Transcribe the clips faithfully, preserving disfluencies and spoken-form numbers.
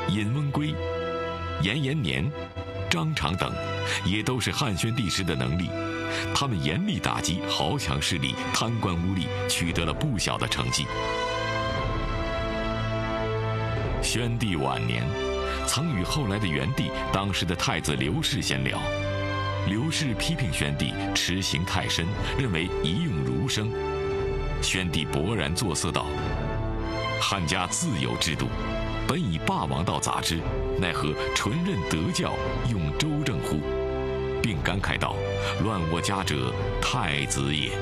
尹温圭、严延年、张长等，也都是汉宣帝时的能力。他们严厉打击豪强势力、贪官污吏，取得了不小的成绩。宣帝晚年，曾与后来的元帝、当时的太子刘氏闲聊。刘氏批评宣帝持刑太深，认为宜用儒生。宣帝勃然作色道：“汉家自有制度，本以霸王道杂之，奈何纯任德教，用周正乎？”并感慨道：“乱我家者，太子也。”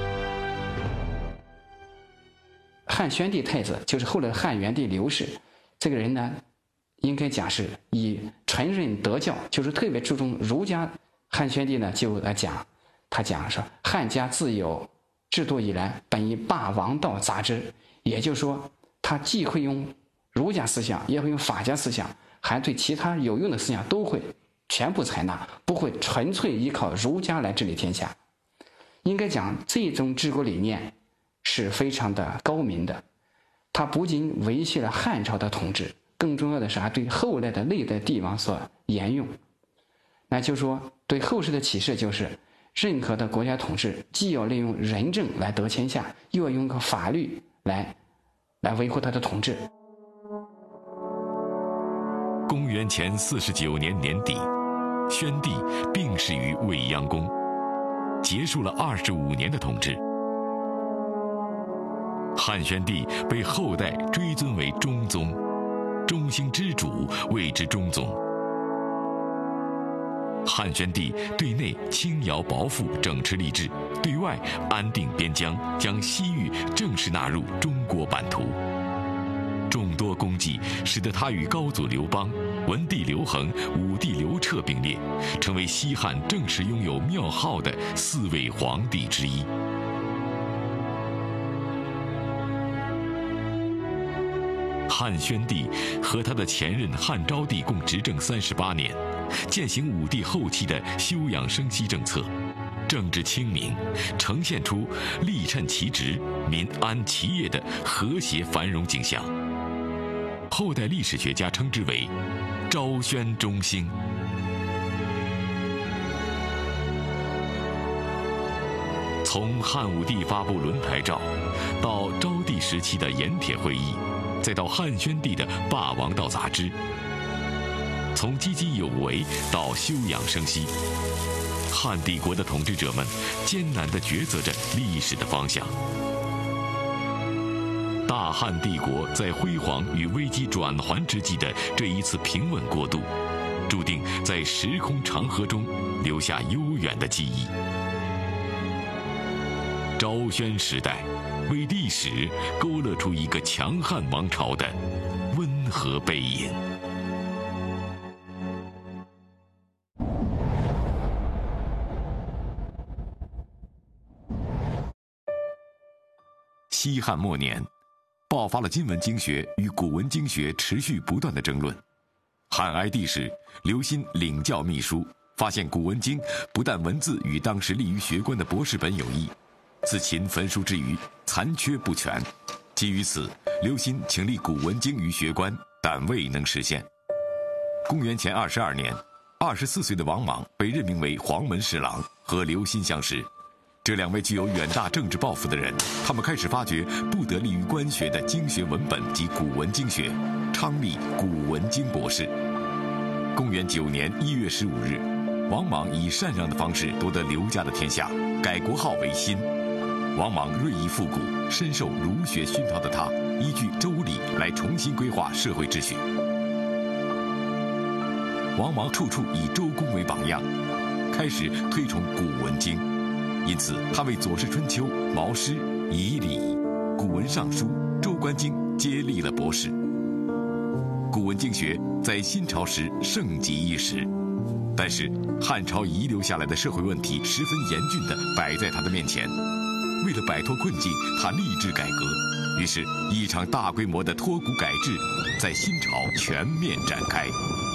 汉宣帝太子就是后来的汉元帝刘氏，这个人呢，应该讲是以纯任德教，就是特别注重儒家。汉宣帝呢就来讲，他讲说汉家自有制度以来，本以霸王道杂之，也就是说，他既会用儒家思想，也会用法家思想，还对其他有用的思想都会全部采纳，不会纯粹依靠儒家来治理天下。应该讲这种治国理念是非常的高明的，它不仅维系了汉朝的统治，更重要的是还对后来的历代帝王所沿用。那就是说，对后世的启示就是，任何的国家统治既要利用仁政来得天下，又要用个法律来来维护他的统治。 公元前四十九年年底，宣帝病逝于未央宫，结束了二十五年的统治。汉宣帝被后代追尊为中宗，中兴之主谓之中宗。汉宣帝对内轻徭薄赋，整治吏治；对外安定边疆，将西域正式纳入中国版图。众多功绩使得他与高祖刘邦、文帝刘恒、武帝刘彻并列，成为西汉正式拥有庙号的四位皇帝之一。汉宣帝和他的前任汉昭帝共执政三十八年，践行武帝后期的休养生息政策，政治清明，呈现出吏称其职、民安其业的和谐繁荣景象。后代历史学家称之为“昭宣中兴”。从汉武帝发布轮台诏，到昭帝时期的盐铁会议，再到汉宣帝的霸王道杂之，从积极有为到休养生息，汉帝国的统治者们艰难地抉择着历史的方向。大汉帝国在辉煌与危机转圜之际的这一次平稳过渡，注定在时空长河中留下悠远的记忆。昭宣时代为历史勾勒出一个强悍王朝的温和背影。西汉末年，爆发了今文经学与古文经学持续不断的争论。汉哀帝时，刘歆领教秘书，发现古文经不但文字与当时利于学官的博士本有异，自勤焚书之余残缺不全。基于此，刘歆请立古文经于学官，但未能实现。公元前二十二年，二十四岁的王莽被任命为黄门侍郎，和刘歆相识。这两位具有远大政治抱负的人，他们开始发掘不得利于官学的经学文本及古文经学，倡立古文经博士。公元九年一月十五日，王莽以禅让的方式夺得刘家的天下，改国号为辛。王莽锐意复古，深受儒学熏陶的他，依据周礼来重新规划社会秩序。王莽处处以周公为榜样，开始推崇古文经。因此，他为《左氏春秋》《毛诗》《仪礼》《古文尚书》《周官经》接立了博士。古文经学在新朝时盛极一时，但是汉朝遗留下来的社会问题十分严峻地摆在他的面前。为了摆脱困境，他立志改革，于是，一场大规模的脱古改制在新朝全面展开。